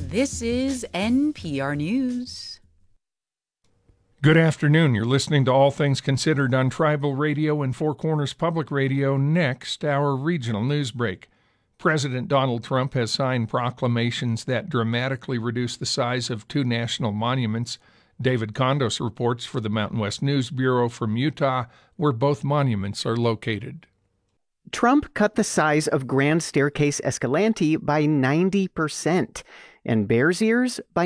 This is NPR News. Good afternoon. You're listening to All Things Considered on Tribal Radio and Four Corners Public Radio. Next, our regional news break. President Donald Trump has signed proclamations that dramatically reduce the size of two national monuments. David Condos reports for the Mountain West News Bureau from Utah, where both monuments are located. Trump cut the size of Grand Staircase Escalante by 90% and Bears Ears by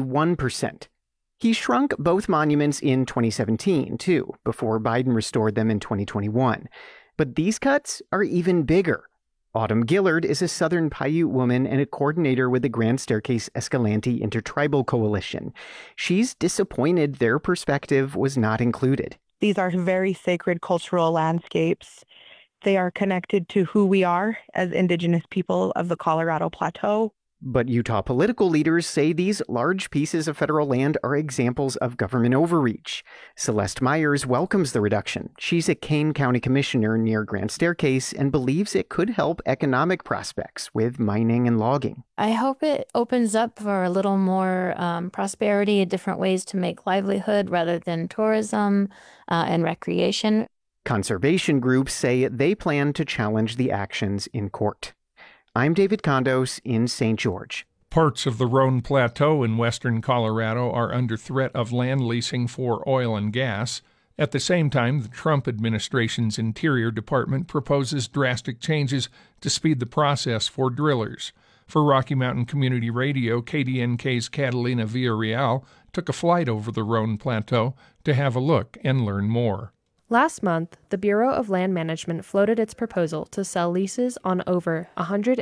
91%. He shrunk both monuments in 2017, too, before Biden restored them in 2021. But these cuts are even bigger. Autumn Gillard is a Southern Paiute woman and a coordinator with the Grand Staircase Escalante Intertribal Coalition. She's disappointed their perspective was not included. These are very sacred cultural landscapes. They are connected to who we are as Indigenous people of the Colorado Plateau. But Utah political leaders say these large pieces of federal land are examples of government overreach. Celeste Myers welcomes the reduction. She's a Kane County commissioner near Grand Staircase and believes it could help economic prospects with mining and logging. I hope it opens up for a little more prosperity and different ways to make livelihood rather than tourism and recreation. Conservation groups say they plan to challenge the actions in court. I'm David Condos in St. George. Parts of the Roan Plateau in western Colorado are under threat of land leasing for oil and gas. At the same time, the Trump administration's Interior Department proposes drastic changes to speed the process for drillers. For Rocky Mountain Community Radio, KDNK's Catalina Villarreal took a flight over the Roan Plateau to have a look and learn more. Last month, the Bureau of Land Management floated its proposal to sell leases on over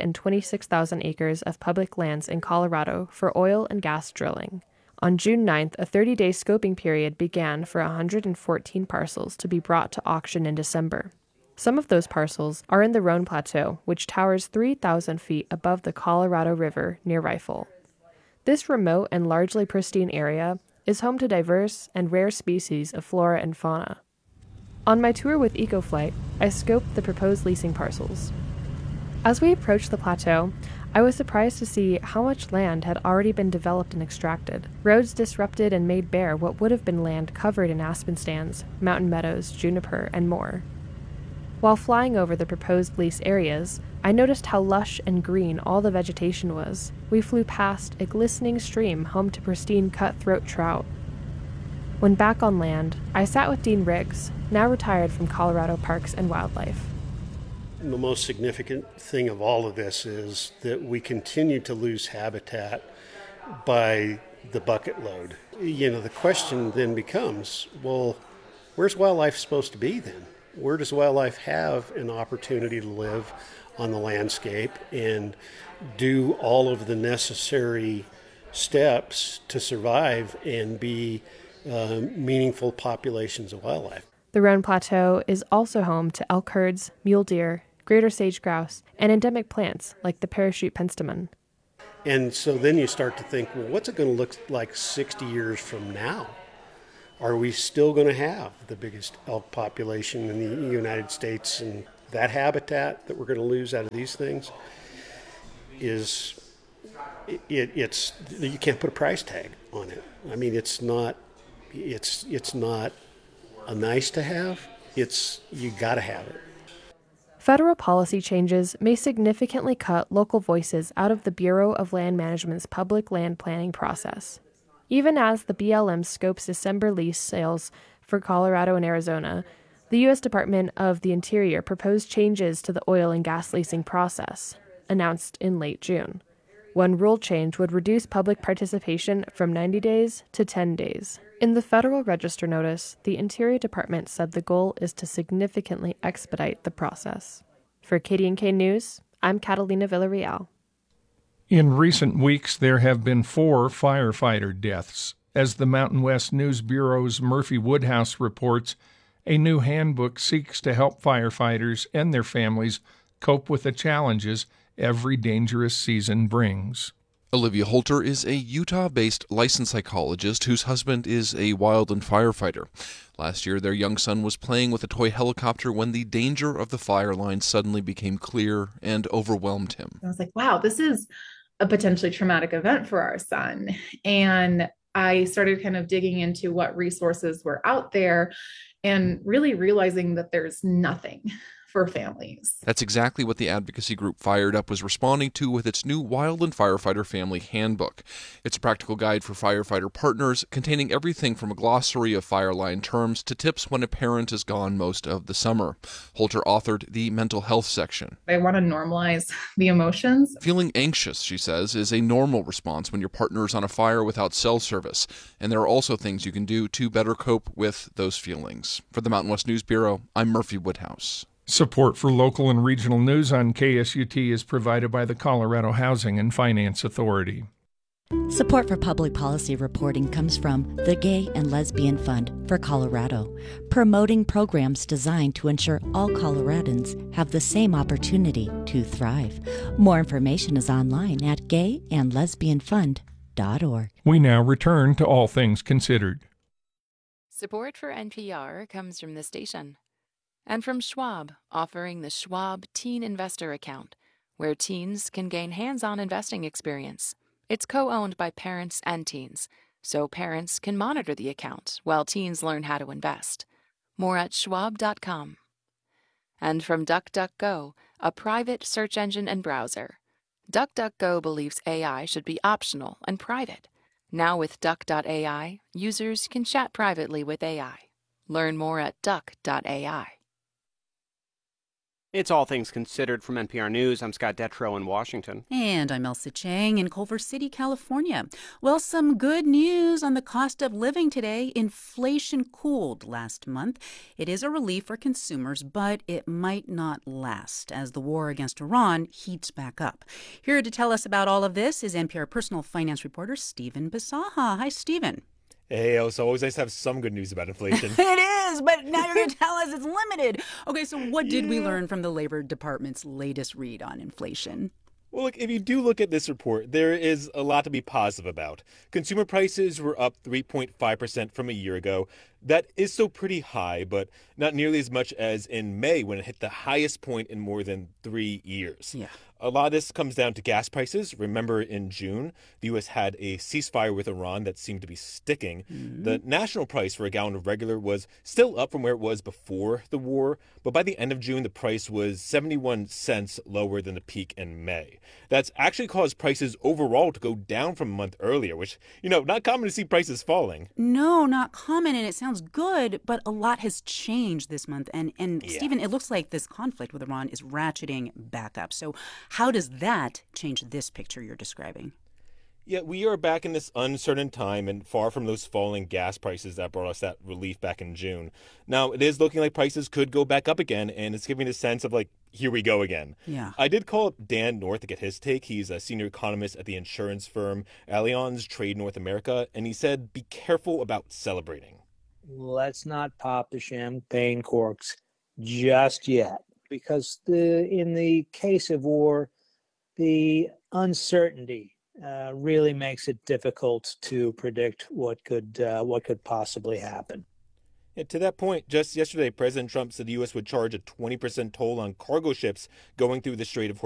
126,000 acres of public lands in Colorado for oil and gas drilling. On June 9th, a 30-day scoping period began for 114 parcels to be brought to auction in December. Some of those parcels are in the Roan Plateau, which towers 3,000 feet above the Colorado River near Rifle. This remote and largely pristine area is home to diverse and rare species of flora and fauna. On my tour with EcoFlight, I scoped the proposed leasing parcels. As we approached the plateau, I was surprised to see how much land had already been developed and extracted. Roads disrupted and made bare what would have been land covered in aspen stands, mountain meadows, juniper, and more. While flying over the proposed lease areas, I noticed how lush and green all the vegetation was. We flew past a glistening stream home to pristine cutthroat trout. When back on land, I sat with Dean Riggs, now retired from Colorado Parks and Wildlife. The most significant thing of all of this is that we continue to lose habitat by the bucket load. The question then becomes, well, where's wildlife supposed to be then? Where does wildlife have an opportunity to live on the landscape and do all of the necessary steps to survive and be meaningful populations of wildlife? The Roan Plateau is also home to elk herds, mule deer, greater sage grouse, and endemic plants like the parachute penstemon. And so then you start to think, well, what's it going to look like 60 years from now? Are we still going to have the biggest elk population in the United States? And that habitat that we're going to lose out of these things is, it's you can't put a price tag on it. I mean, it's not a nice to have, you gotta have it. Federal policy changes may significantly cut local voices out of the Bureau of Land Management's public land planning process. Even as the BLM scopes December lease sales for Colorado and Arizona, the U.S. Department of the Interior proposed changes to the oil and gas leasing process, announced in late June. One rule change would reduce public participation from 90 days to 10 days. In the Federal Register notice, the Interior Department said the goal is to significantly expedite the process. For KDNK News, I'm Catalina Villarreal. In recent weeks, there have been 4 firefighter deaths. As the Mountain West News Bureau's Murphy Woodhouse reports, a new handbook seeks to help firefighters and their families cope with the challenges every dangerous season brings. Olivia Holter is a Utah-based licensed psychologist whose husband is a wildland firefighter. Last year, their young son was playing with a toy helicopter when the danger of the fire line suddenly became clear and overwhelmed him. I was like, wow, this is a potentially traumatic event for our son. And I started kind of digging into what resources were out there and really realizing that there's nothing for families. That's exactly what the advocacy group Fired Up was responding to with its new Wildland Firefighter Family Handbook. It's a practical guide for firefighter partners containing everything from a glossary of fire line terms to tips when a parent is gone most of the summer. Holter authored the mental health section. I want to normalize the emotions. Feeling anxious, she says, is a normal response when your partner is on a fire without cell service, and there are also things you can do to better cope with those feelings. For the Mountain West News Bureau, I'm Murphy Woodhouse. Support for local and regional news on KSUT is provided by the Colorado Housing and Finance Authority. Support for public policy reporting comes from the Gay and Lesbian Fund for Colorado, promoting programs designed to ensure all Coloradans have the same opportunity to thrive. More information is online at gayandlesbianfund.org. We now return to All Things Considered. Support for NPR comes from the station and from Schwab, offering the Schwab Teen Investor Account, where teens can gain hands-on investing experience. It's co-owned by parents and teens, so parents can monitor the account while teens learn how to invest. More at schwab.com. And from DuckDuckGo, a private search engine and browser. DuckDuckGo believes AI should be optional and private. Now with Duck.ai, users can chat privately with AI. Learn more at Duck.ai. It's All Things Considered from NPR News. I'm Scott Detrow in Washington. And I'm Elsa Chang in Culver City, California. Well, some good news on the cost of living today. Inflation cooled last month. It is a relief for consumers, but it might not last as the war against Iran heats back up. Here to tell us about all of this is NPR personal finance reporter Stephen Bisaha. Hi, Stephen. Hey, it's always nice to have some good news about inflation. It is, but now you're going to tell us it's limited. Okay, so what did we learn from the Labor Department's latest read on inflation? Well, look, if you do look at this report, there is a lot to be positive about. Consumer prices were up 3.5% from a year ago. That is still pretty high, but not nearly as much as in May when it hit the highest point in more than 3 years. Yeah. A lot of this comes down to gas prices. Remember, in June, the U.S. had a ceasefire with Iran that seemed to be sticking. Mm-hmm. The national price for a gallon of regular was still up from where it was before the war, but by the end of June, the price was 71 cents lower than the peak in May. That's actually caused prices overall to go down from a month earlier, which, not common to see prices falling. No, not common, and it sounds good, but a lot has changed this month. And yeah. Stephen, it looks like this conflict with Iran is ratcheting back up. So how does that change this picture you're describing? Yeah, we are back in this uncertain time and far from those falling gas prices that brought us that relief back in June. Now, it is looking like prices could go back up again, and it's giving a sense of here we go again. Yeah. I did call up Dan North to get his take. He's a senior economist at the insurance firm Allianz Trade North America, and he said, be careful about celebrating. Let's not pop the champagne corks just yet, because in the case of war, the uncertainty really makes it difficult to predict what could possibly happen. Yeah, to that point, just yesterday, President Trump said the U.S. would charge a 20% toll on cargo ships going through the Strait of Hormuz.